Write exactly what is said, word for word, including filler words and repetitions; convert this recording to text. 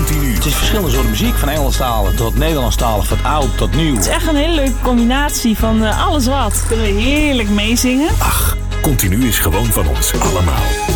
Continu. Het is verschillende soorten muziek, van Engelstalig tot Nederlandstalig, van oud tot nieuw. Het is echt een hele leuke combinatie van uh, alles wat. Kunnen we heerlijk meezingen. Ach, Continu is gewoon van ons allemaal.